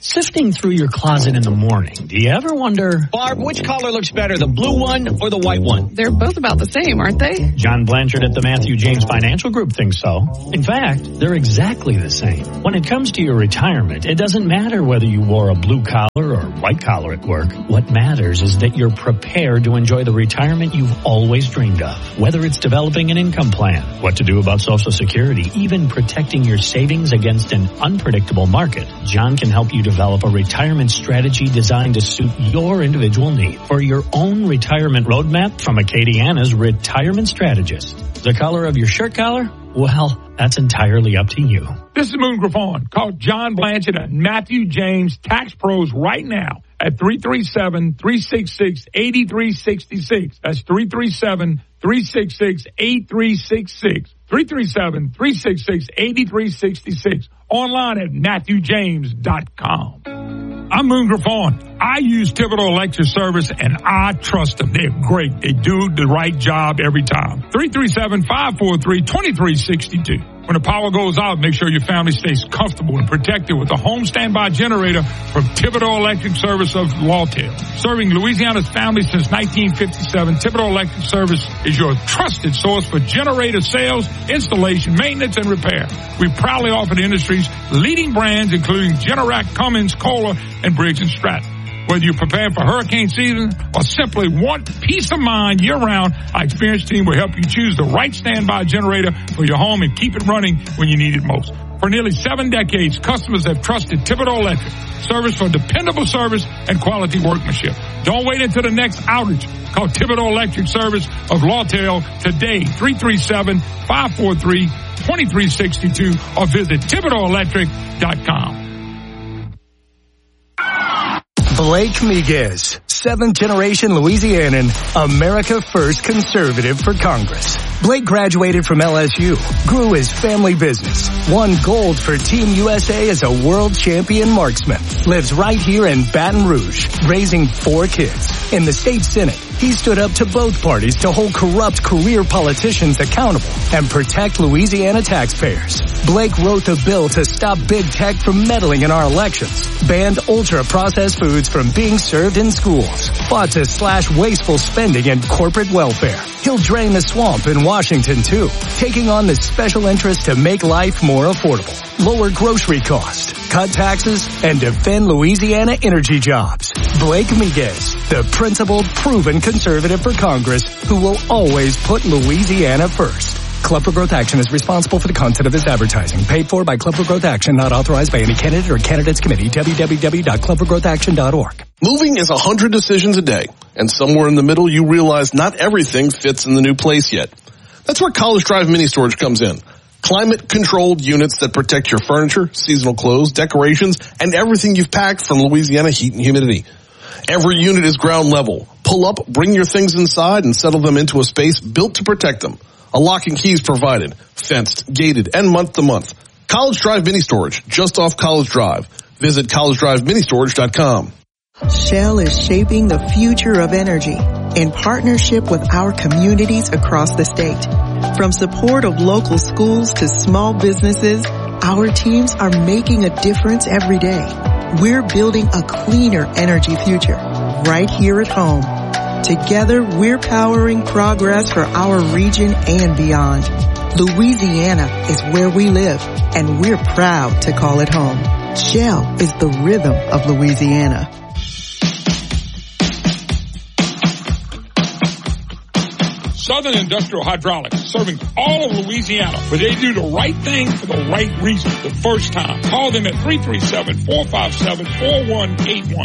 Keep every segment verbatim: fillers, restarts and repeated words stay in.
Sifting through your closet in the morning, do you ever wonder, Barb, which color looks better, the blue one or the white one? They're both about the same, aren't they? John Blanchard at the Matthew James Financial Group thinks so. In fact, they're exactly the same. When it comes to your retirement, it doesn't matter whether you wore a blue collar or white collar at work. What matters is that you're prepared to enjoy the retirement you've always dreamed of. Whether it's developing an income plan, what to do about Social Security, even protecting your savings against an unpredictable market, John can help you develop a retirement strategy designed to suit your individual need. For your own retirement roadmap from Acadiana's retirement strategist. The color of your shirt collar? Well, that's entirely up to you. This is Moon Griffon. Call John Blanchard and Matthew James Tax Pros right now at three three seven, three six six, eight three six six. That's three three seven, three six six, eight three six six. three three seven, three six six, eight three six six. Online at matthew james dot com. I'm Moon Griffon. I use Thibodeau Electric Service, and I trust them. They're great. They do the right job every time. three three seven, five four three, two three six two. When the power goes out, make sure your family stays comfortable and protected with a home standby generator from Thibodeau Electric Service of Lawtell. Serving Louisiana's families since nineteen fifty-seven, Thibodeau Electric Service is your trusted source for generator sales, installation, maintenance, and repair. We proudly offer the industry's leading brands, including Generac, Cummins, Kohler, and Briggs and Stratton. Whether you're preparing for hurricane season or simply want peace of mind year-round, our experienced team will help you choose the right standby generator for your home and keep it running when you need it most. For nearly seven decades, customers have trusted Thibodeau Electric Service for dependable service and quality workmanship. Don't wait until the next outage. Call Thibodeau Electric Service of Lawtell today, three three seven, five four three, two three six two, or visit Thibodeau Electric dot com. Blake Miguez, seventh generation Louisianan, America First conservative for Congress. Blake graduated from L S U, grew his family business, won gold for Team U S A as a world champion marksman, lives right here in Baton Rouge, raising four kids. In the state Senate, he stood up to both parties to hold corrupt career politicians accountable and protect Louisiana taxpayers. Blake wrote the bill to stop big tech from meddling in our elections, banned ultra-processed foods from being served in schools, fought to slash wasteful spending and corporate welfare. He'll drain the swamp in Washington, too, taking on the special interest to make life more affordable, lower grocery costs, cut taxes, and defend Louisiana energy jobs. Blake Miguez, the principled, proven conservative for Congress who will always put Louisiana first. Club for Growth Action is responsible for the content of this advertising. Paid for by Club for Growth Action, not authorized by any candidate or candidates committee. w w w dot club for growth action dot org. Moving is a hundred decisions a day, and somewhere in the middle you realize not everything fits in the new place yet. That's where College Drive Mini Storage comes in. Climate-controlled units that protect your furniture, seasonal clothes, decorations, and everything you've packed from Louisiana heat and humidity. Every unit is ground level. Pull up, bring your things inside, and settle them into a space built to protect them. A lock and key is provided, fenced, gated, and month-to-month. College Drive Mini Storage, just off College Drive. Visit college drive mini storage dot com. Shell is shaping the future of energy in partnership with our communities across the state. From support of local schools to small businesses, our teams are making a difference every day. We're building a cleaner energy future right here at home. Together, we're powering progress for our region and beyond. Louisiana is where we live, and we're proud to call it home. Shell is the rhythm of Louisiana. Southern Industrial Hydraulics, serving all of Louisiana, where they do the right thing for the right reason the first time. Call them at three three seven, four five seven, four one eight one.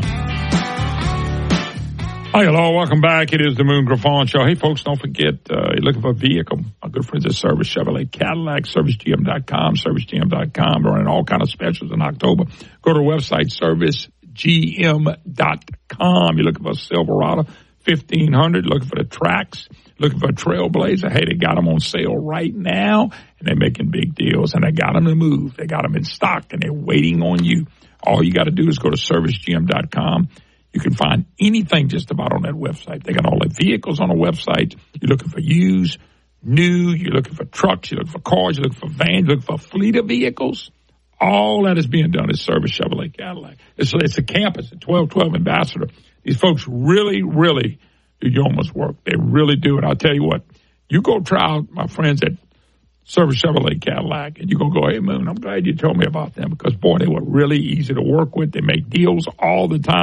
Hi, hello, welcome back. It is the Moon Griffon Show. Hey, folks, don't forget, uh, you're looking for a vehicle. My good friends at Service Chevrolet Cadillac, service g m dot com, service g m dot com. They're running all kind of specials in October. Go to the website, service g m dot com. You're looking for a Silverado fifteen hundred, looking for the Trax, looking for a Trailblazer. Hey, they got them on sale right now, and they're making big deals, and they got them to move. They got them in stock, and they're waiting on you. All you got to do is go to service g m dot com. You can find anything just about on that website. They got all the vehicles on the website. You're looking for used, new. You're looking for trucks. You're looking for cars. You're looking for vans. You're looking for a fleet of vehicles. All that is being done is Service Chevrolet Cadillac. It's, it's a campus, a twelve twelve ambassador. These folks really, really do yeoman's work. They really do. And I'll tell you what, you go try out my friends at Service Chevrolet Cadillac, and you're going to go, hey, Moon, I'm glad you told me about them because, boy, they were really easy to work with. They make deals all the time.